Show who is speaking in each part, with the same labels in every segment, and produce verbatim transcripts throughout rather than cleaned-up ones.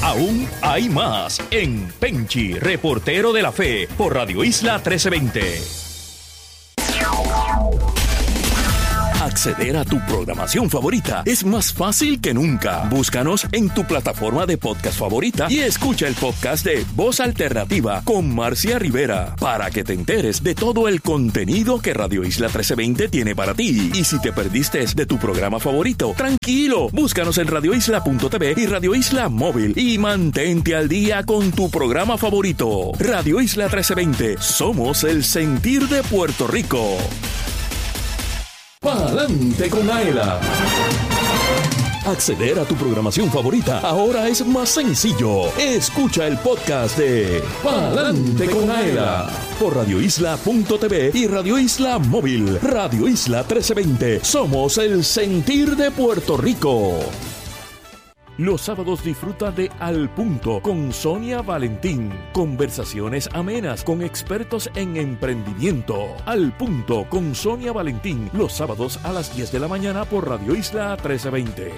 Speaker 1: Aún hay más en Penchi, reportero de la fe, por Radio Isla trece veinte. Acceder a tu programación favorita es más fácil que nunca. Búscanos en tu plataforma de podcast favorita y escucha el podcast de Voz Alternativa con Marcia Rivera para que te enteres de todo el contenido que Radio Isla trece veinte tiene para ti. Y si te perdiste de tu programa favorito, tranquilo, búscanos en radio isla punto t v y Radio Isla Móvil y mantente al día con tu programa favorito. Radio Isla trece veinte, somos el sentir de Puerto Rico. Pa'lante con Aela. Acceder a tu programación favorita ahora es más sencillo. Escucha el podcast de Pa'lante con Aela por radio isla punto t v y Radio Isla Móvil. Radio Isla trece veinte. Somos el sentir de Puerto Rico. Los sábados disfruta de Al Punto con Sonia Valentín. Conversaciones amenas con expertos en emprendimiento. Al Punto con Sonia Valentín. Los sábados a las diez de la mañana por Radio Isla trece veinte.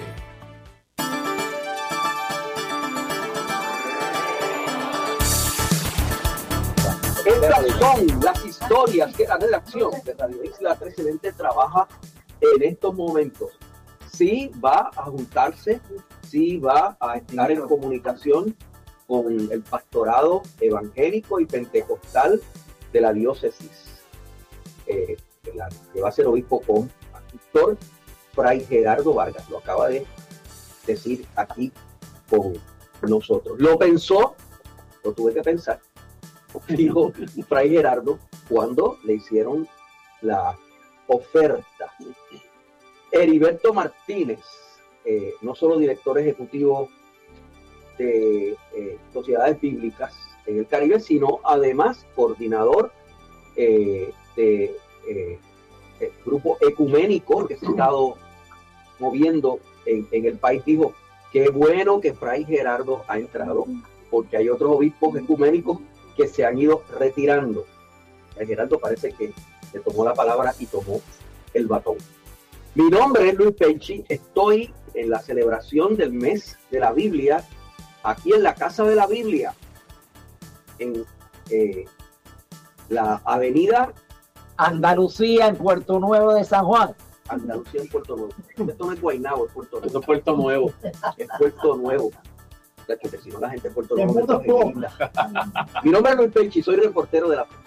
Speaker 2: Estas son las historias que la redacción de Radio Isla trece veinte trabaja en estos momentos. Sí va a juntarse, sí va a estar en comunicación con el pastorado evangélico y pentecostal de la diócesis, eh, de la, que va a ser obispo con pastor Fray Gerardo Vargas, lo acaba de decir aquí con nosotros. Lo pensó, lo tuve que pensar, dijo Fray Gerardo cuando le hicieron la oferta. Heriberto Martínez, eh, no solo director ejecutivo de eh, sociedades bíblicas en el Caribe, sino además coordinador eh, de eh, el grupo ecuménico que se ha estado moviendo en, en el país, dijo: qué bueno que Fray Gerardo ha entrado, porque hay otros obispos ecuménicos que se han ido retirando. Fray Gerardo parece que se tomó la palabra y tomó el batón. Mi nombre es Luis Penchi, estoy en la celebración del mes de la Biblia, aquí en la Casa de la Biblia, en eh, la avenida
Speaker 3: Andalucía, en Puerto Nuevo de San Juan.
Speaker 2: Andalucía en Puerto Nuevo. Esto no es Guaynabo, es Puerto Nuevo.
Speaker 4: Esto es Puerto Nuevo.
Speaker 2: Es Puerto Nuevo. Que si no la gente de Puerto Nuevo me está linda. Mi nombre es Luis Penchi, soy reportero de la fe.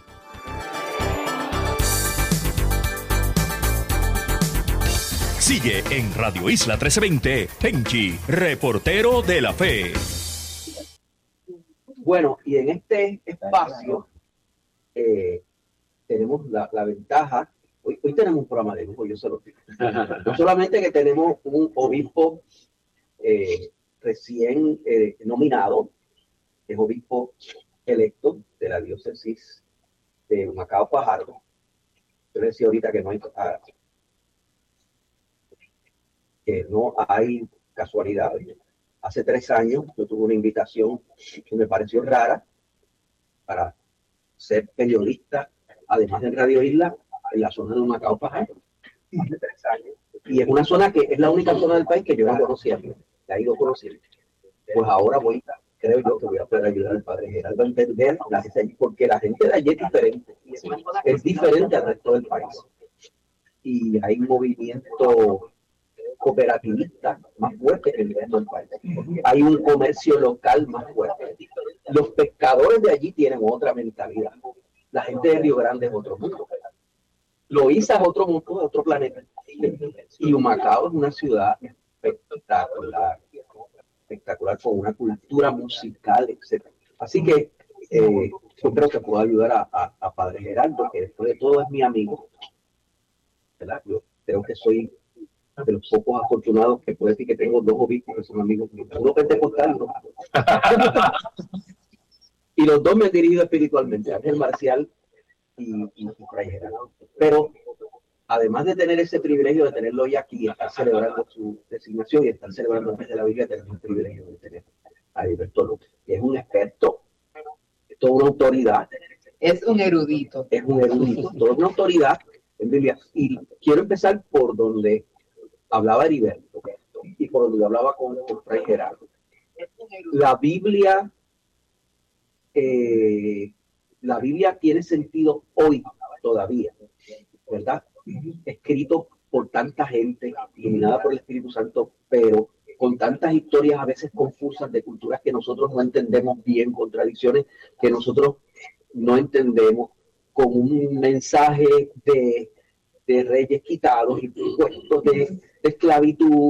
Speaker 1: Sigue en Radio Isla trece veinte, Penchi, reportero de la fe.
Speaker 2: Bueno, y en este espacio eh, tenemos la, la ventaja, hoy, hoy tenemos un programa de lujo, yo se lo digo. No solamente que tenemos un obispo eh, recién eh, nominado, es obispo electo de la diócesis de Humacao Fajardo. Yo le decía ahorita que no hay... Ah, que no hay casualidades. Hace tres años yo tuve una invitación que me pareció rara para ser periodista, además de Radio Isla, en la zona de Humacao Fajardo. Hace tres años. Y es una zona que es la única zona del país que yo no conocía, que he ido conociendo. Pues ahora voy, creo yo que voy a poder ayudar al padre Gerardo a entender la gente, porque la gente de allí es diferente, es diferente al resto del país. Y hay un movimiento cooperativista más fuerte que el resto del país. Hay un comercio local más fuerte. Los pescadores de allí tienen otra mentalidad. La gente de Río Grande es otro mundo. Loíza es otro mundo, otro planeta. Y Humacao es una ciudad espectacular, espectacular con una cultura musical, etcétera. Así que eh, yo creo que puedo ayudar a, a, a Padre Gerardo, que después de todo es mi amigo. ¿Verdad? Yo creo que soy de los pocos afortunados que puede decir que tengo dos obispos que son amigos míos, uno pentecostal, ¿no? Y los dos me he dirigido espiritualmente, Ángel Marcial y, y, y Fray Gerardo. Pero además de tener ese privilegio de tenerlo hoy aquí y estar celebrando su designación y estar celebrando el mes de la Biblia, tenemos el privilegio de tener a Heriberto López, que es un experto, es toda una autoridad.
Speaker 3: Es un erudito.
Speaker 2: Es un erudito, toda una autoridad en Biblia. Y quiero empezar por donde hablaba Heriberto y por donde hablaba con, con Fray Gerardo. la Biblia, eh, la Biblia tiene sentido hoy todavía, ¿verdad? Escrito por tanta gente, iluminada por el Espíritu Santo, pero con tantas historias a veces confusas de culturas que nosotros no entendemos bien, contradicciones que nosotros no entendemos, con un mensaje de, de reyes quitados y puestos de, de esclavitud